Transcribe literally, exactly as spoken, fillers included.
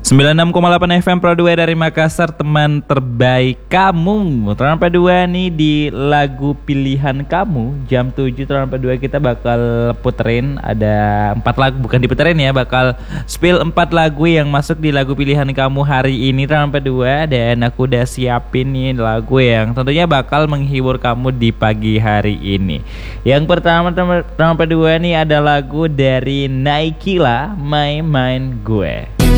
sembilan puluh enam koma delapan F M Pro dua dari Makassar, teman terbaik kamu. Terang dua nih di lagu pilihan kamu jam tujuh. Terang dua kita bakal puterin ada empat lagu, bukan diputerin ya, bakal spill empat lagu yang masuk di lagu pilihan kamu hari ini Terang dua. Dan aku udah siapin nih lagu yang tentunya bakal menghibur kamu di pagi hari ini. Yang pertama Terang dua nih ada lagu dari Naikila, My Mind Gue.